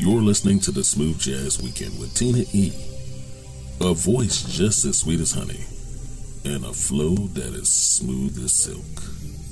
You're listening to the Smooth Jazz Weekend with Tina E. A voice just as sweet as honey and a flow that is smooth as silk.